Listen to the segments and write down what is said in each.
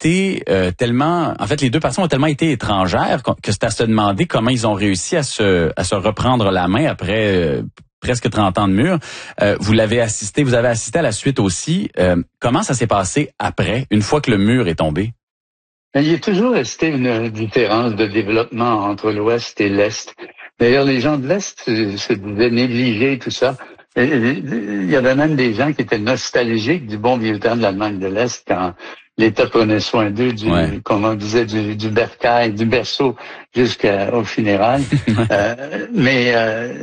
été tellement... En fait, les deux parties ont tellement été étrangères que c'est à se demander comment ils ont réussi à se reprendre la main après presque 30 ans de mur. Vous avez assisté à la suite aussi. Comment ça s'est passé après, une fois que le mur est tombé? Il y a toujours resté une différence de développement entre l'Ouest et l'Est. D'ailleurs, les gens de l'Est se disaient négliger tout ça. Et il y avait même des gens qui étaient nostalgiques du bon vieux temps de l'Allemagne de l'Est quand l'État prenait soin d'eux, comme on disait, du bercail, du berceau jusqu'au funérailles. Mais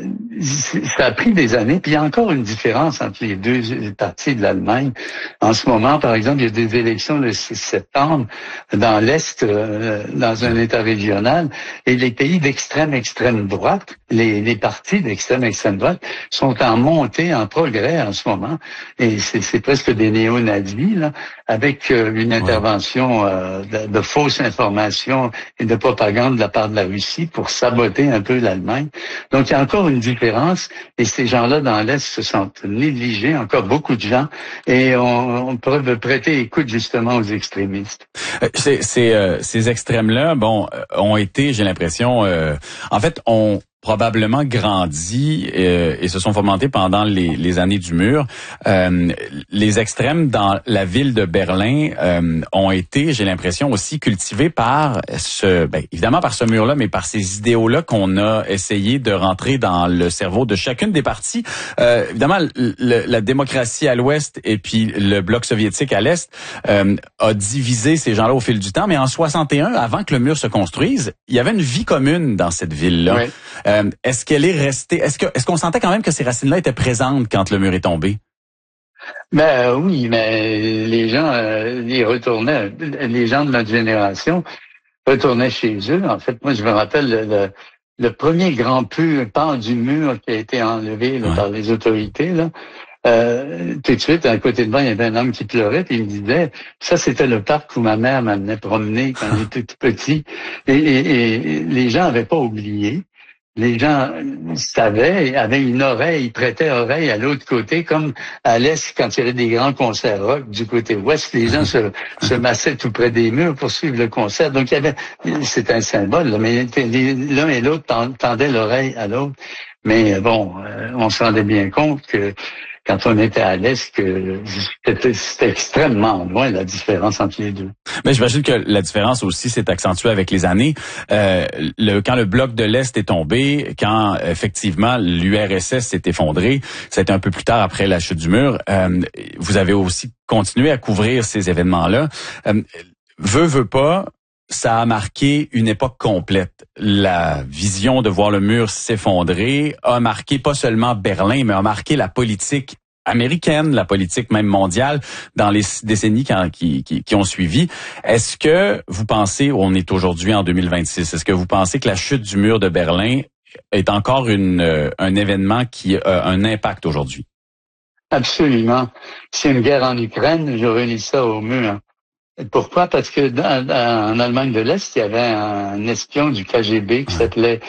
ça a pris des années. Puis il y a encore une différence entre les deux parties de l'Allemagne. En ce moment, par exemple, il y a des élections le 6 septembre dans l'Est, dans un État régional. Et les pays d'extrême droite, les partis d'extrême droite, sont en montée, en progrès en ce moment. Et c'est presque des néo-nazis, là, avec une intervention de fausses informations et de propagande de la part de la Russie pour saboter un peu l'Allemagne. Donc, il y a encore une différence et ces gens-là dans l'Est se sentent négligés, encore beaucoup de gens, et on peut prêter écoute justement aux extrémistes. Ces extrêmes-là, ont été, j'ai l'impression, en fait, ont probablement grandi et se sont fomentés pendant les années du mur. Les extrêmes dans la ville de Berlin ont été, j'ai l'impression, aussi cultivés par évidemment par ce mur-là, mais par ces idéaux-là qu'on a essayé de rentrer dans le cerveau de chacune des parties. Évidemment, la démocratie à l'ouest et puis le bloc soviétique à l'est a divisé ces gens-là au fil du temps, mais en 61, avant que le mur se construise, il y avait une vie commune dans cette ville-là. Oui. Est-ce qu'elle est restée? Est-ce qu'on sentait quand même que ces racines-là étaient présentes quand le mur est tombé? Ben oui, mais les gens ils retournaient. Les gens de notre génération retournaient chez eux. En fait, moi, je me rappelle le premier grand pan du mur qui a été enlevé par les autorités, là. Tout de suite, à côté de moi, il y avait un homme qui pleurait, puis il me disait, ça c'était le parc où ma mère m'amenait promener quand j'étais tout petit. Et les gens n'avaient pas oublié. Les gens savaient, avaient une oreille, ils prêtaient oreille à l'autre côté, comme à l'Est, quand il y avait des grands concerts rock du côté ouest, les gens se massaient tout près des murs pour suivre le concert. Donc, c'est un symbole, là, mais l'un et l'autre tendaient l'oreille à l'autre. Mais bon, on se rendait bien compte que quand on était à l'Est, que c'était extrêmement loin la différence entre les deux. Mais j'imagine que la différence aussi s'est accentuée avec les années. Quand le bloc de l'Est est tombé, quand effectivement l'URSS s'est effondré, ça a été un peu plus tard après la chute du mur. Vous avez aussi continué à couvrir ces événements-là. Veut pas, ça a marqué une époque complète. La vision de voir le mur s'effondrer a marqué pas seulement Berlin, mais a marqué la politique américaine, la politique même mondiale dans les décennies qui ont suivi. Est-ce que vous pensez, on est aujourd'hui en 2026, est-ce que vous pensez que la chute du mur de Berlin est encore un événement qui a un impact aujourd'hui? Absolument. C'est une guerre en Ukraine, je relie ça au mur. Pourquoi? Parce que en Allemagne de l'Est, il y avait un espion du KGB qui s'appelait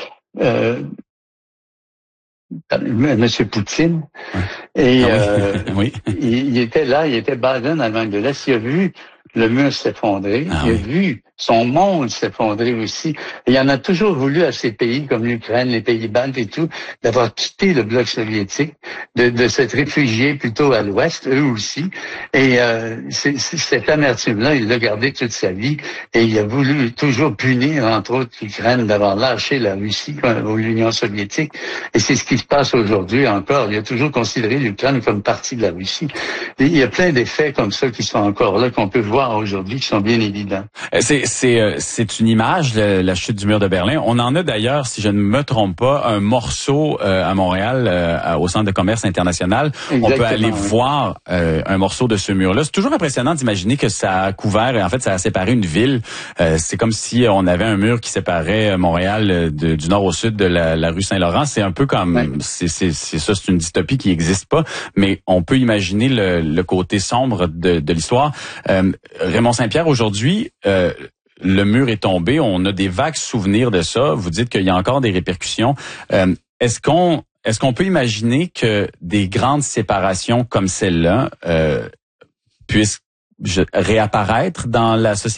Monsieur Poutine. Et oui. il était là, il était basé en Allemagne de l'Est. Il a vu le mur s'effondrer. Il a vu son monde s'effondrer aussi. Et il en a toujours voulu à ces pays comme l'Ukraine, les pays baltes et tout, d'avoir quitté le bloc soviétique, de s'être réfugiés plutôt à l'ouest, eux aussi. Et cette amertume-là, il l'a gardé toute sa vie. Et il a voulu toujours punir, entre autres, l'Ukraine d'avoir lâché la Russie ou l'Union soviétique. Et c'est ce qui se passe aujourd'hui encore. Il a toujours considéré l'Ukraine comme partie de la Russie. Et il y a plein d'effets comme ça qui sont encore là, qu'on peut voir aujourd'hui, qui sont bien évidents. C'est une image, la chute du mur de Berlin. On en a d'ailleurs, si je ne me trompe pas, un morceau à Montréal, au Centre de commerce international. Exactement, on peut aller voir un morceau de ce mur-là. C'est toujours impressionnant d'imaginer que ça a couvert, et en fait, ça a séparé une ville. C'est comme si on avait un mur qui séparait Montréal du nord au sud de la rue Saint-Laurent. C'est un peu comme, c'est ça, c'est une dystopie qui n'existe pas, mais on peut imaginer le côté sombre de l'histoire. Raymond Saint-Pierre, aujourd'hui, le mur est tombé, on a des vagues souvenirs de ça. Vous dites qu'il y a encore des répercussions. Est-ce qu'on peut imaginer que des grandes séparations comme celle-là puissent réapparaître dans la société?